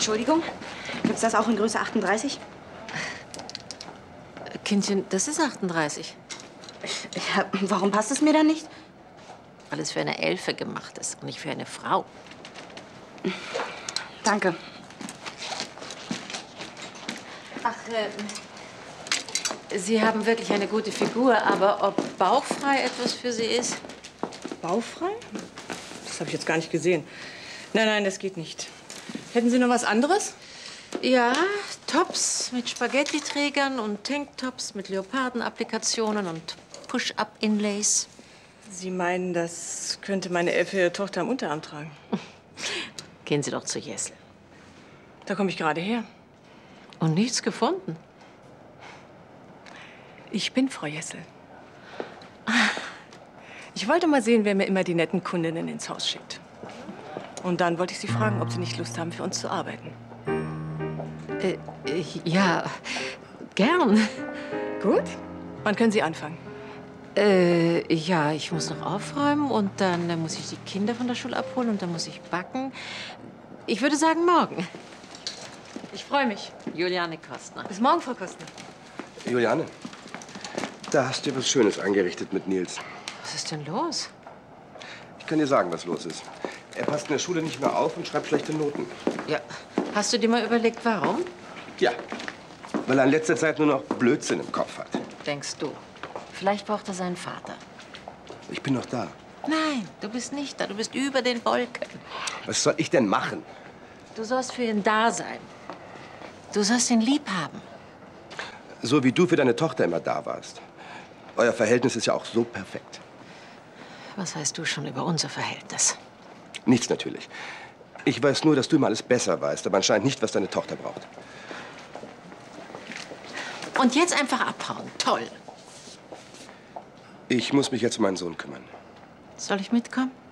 Entschuldigung, gibt's das auch in Größe 38? Kindchen, das ist 38. Ja, warum passt es mir dann nicht? Weil es für eine Elfe gemacht ist und nicht für eine Frau. Danke. Ach, Sie haben wirklich eine gute Figur, aber ob bauchfrei etwas für Sie ist? Bauchfrei? Das habe ich jetzt gar nicht gesehen. Nein, nein, das geht nicht. Hätten Sie noch was anderes? Ja, Tops mit Spaghetti-Trägern und Tanktops mit Leoparden-Applikationen und Push-Up-Inlays. Sie meinen, das könnte meine 11-jährige Tochter am Unterarm tragen? Gehen Sie doch zu Jessel. Da komme ich gerade her. Und nichts gefunden? Ich bin Frau Jessel. Ich wollte mal sehen, wer mir immer die netten Kundinnen ins Haus schickt. Und dann wollte ich Sie fragen, ob Sie nicht Lust haben, für uns zu arbeiten. Ja, gern. Gut. Wann können Sie anfangen? Ja, ich muss noch aufräumen und dann muss ich die Kinder von der Schule abholen und dann muss ich backen. Ich würde sagen, morgen. Ich freue mich. Juliane Kostner. Bis morgen, Frau Kostner. Juliane, da hast du was Schönes angerichtet mit Nils. Was ist denn los? Ich kann dir sagen, was los ist. Er passt in der Schule nicht mehr auf und schreibt schlechte Noten. Ja, hast du dir mal überlegt, warum? Ja, weil er in letzter Zeit nur noch Blödsinn im Kopf hat. Denkst du? Vielleicht braucht er seinen Vater. Ich bin noch da. Nein, du bist nicht da. Du bist über den Wolken. Was soll ich denn machen? Du sollst für ihn da sein. Du sollst ihn lieb haben. So wie du für deine Tochter immer da warst. Euer Verhältnis ist ja auch so perfekt. Was weißt du schon über unser Verhältnis? Nichts natürlich. Ich weiß nur, dass du immer alles besser weißt, aber anscheinend nicht, was deine Tochter braucht. Und jetzt einfach abhauen. Toll. Ich muss mich jetzt um meinen Sohn kümmern. Soll ich mitkommen?